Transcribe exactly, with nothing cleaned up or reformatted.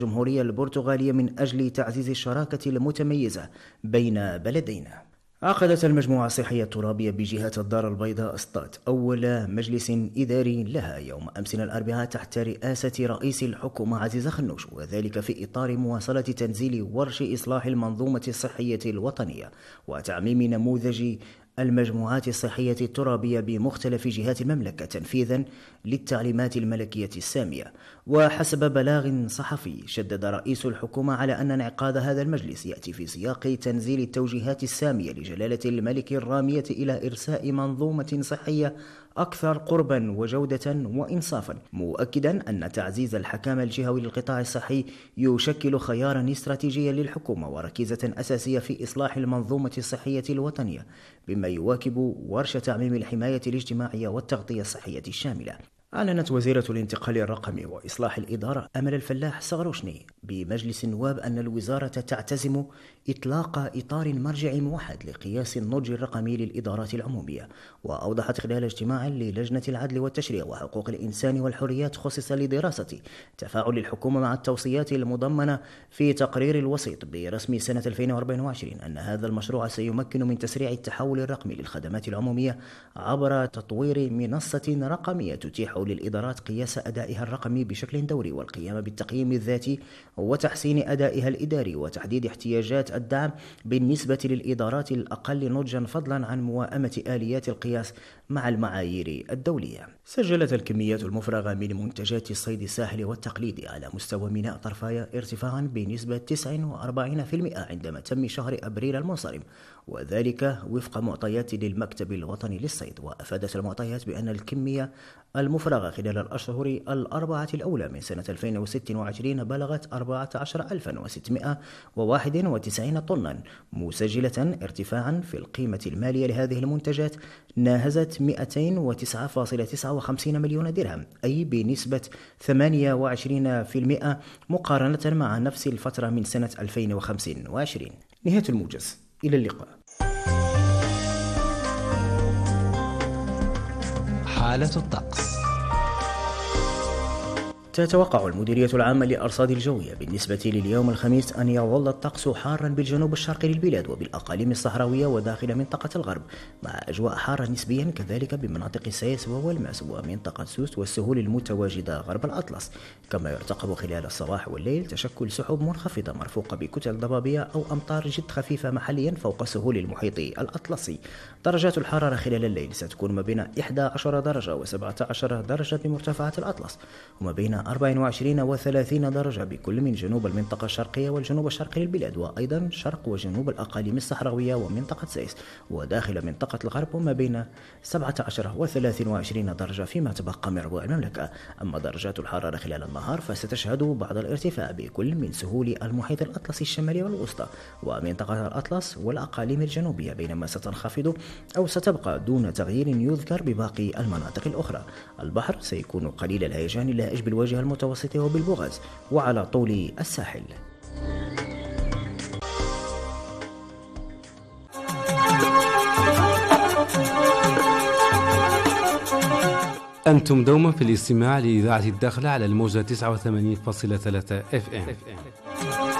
الجمهورية البرتغالية من أجل تعزيز الشراكة المتميزة بين بلدين. عقدت المجموعة الصحية الترابية بجهة الدار البيضاء اسطات أول مجلس إداري لها يوم أمس الأربعاء تحت رئاسة رئيس الحكومة عزيز خنوش، وذلك في إطار مواصلة تنزيل ورش إصلاح المنظومة الصحية الوطنية وتعميم نموذج المجموعات الصحية الترابية بمختلف جهات المملكة تنفيذا للتعليمات الملكية السامية. وحسب بلاغ صحفي شدد رئيس الحكومة على أن انعقاد هذا المجلس يأتي في سياق تنزيل التوجيهات السامية لجلالة الملك الرامية إلى إرساء منظومة صحية أكثر قربا وجودة وإنصافا، مؤكدا أن تعزيز الحكام الجهوي للقطاع الصحي يشكل خيارا استراتيجيا للحكومة وركيزة أساسية في إصلاح المنظومة الصحية الوطنية، بما يواكب ورش تعميم الحماية الاجتماعية والتغطية الصحية الشاملة. أعلنت وزيرة الانتقال الرقمي وإصلاح الإدارة أمل الفلاح صغروشني بمجلس النواب أن الوزارة تعتزم إطلاق إطار مرجعي موحد لقياس النضج الرقمي للإدارات العمومية. وأوضحت خلال اجتماع للجنة العدل والتشريع وحقوق الإنسان والحريات خصص لدراسة تفاعل الحكومة مع التوصيات المضمنة في تقرير الوسيط برسم سنة ألفين وأربعة وعشرين أن هذا المشروع سيمكن من تسريع التحول الرقمي للخدمات العمومية عبر تطوير منصة رقمية تتيح للإدارات قياس أدائها الرقمي بشكل دوري والقيام بالتقييم الذاتي وتحسين أدائها الإداري وتحديد احتياجات الدعم بالنسبة للإدارات الأقل نضجا فضلا عن موائمة آليات القياس مع المعايير الدولية. سجلت الكميات المفرغة من منتجات الصيد الساحلي والتقليدي على مستوى ميناء طرفايا ارتفاعا بنسبة تسعة وأربعين بالمئة عندما تم شهر أبريل المنصرم، وذلك وفق معطيات للمكتب الوطني للصيد. وأفادت المعطيات بأن الكمية المفرغة خلال الأشهر الأربعة الأولى من سنة ألفين وستة وعشرين بلغت أربعة عشر ألفا وستمائة وواحد وتسعين طنا، مسجلة ارتفاعا في القيمة المالية لهذه المنتجات ناهزت مئتين وتسعة فاصلة تسعة وخمسين مليون درهم، أي بنسبة ثمانية وعشرين بالمئة مقارنة مع نفس الفترة من سنة ألفين وخمسة وعشرين. نهاية الموجز، إلى اللقاء. حالة الطقس. تتوقع المديرية العامة للأرصاد الجوية بالنسبة لليوم الخميس أن يظل الطقس حارا بالجنوب الشرقي للبلاد وبالأقاليم الصحراوية وداخل منطقة الغرب، مع أجواء حارة نسبيا كذلك بمناطق سايس والماس ومنطقة سوس والسهول المتواجدة غرب الأطلس. كما يرتقب خلال الصباح والليل تشكل سحب منخفضة مرفوقة بكتل ضبابية أو أمطار جد خفيفة محليا فوق سهول المحيط الأطلسي. درجات الحرارة خلال الليل ستكون ما بين إحدى عشرة درجة وسبعة عشر درجة بمرتفعات الأطلس، وما بين أربعة وعشرين وثلاثين درجة بكل من جنوب المنطقة الشرقية والجنوب الشرقي للبلاد، وأيضا شرق وجنوب الأقاليم الصحراوية ومنطقة سايس وداخل منطقة الغرب، وما بين سبعة عشر وثلاثين وعشرين درجة فيما تبقى من ربوع المملكة. أما درجات الحرارة خلال النهار فستشهد بعض الارتفاع بكل من سهول المحيط الأطلسي الشمالي والوسطى ومنطقة الأطلس والأقاليم الجنوبية، بينما ستنخفض أو ستبقى دون تغيير يذكر بباقي المناطق الأخرى. البحر سيكون قليل الهيجان لهائج بالوجه المتوسط وبالبوغاز وعلى طول الساحل. أنتم دوما في الاستماع لإذاعة الداخلة على الموجة تسعة وثمانين فاصلة ثلاثة إف إم.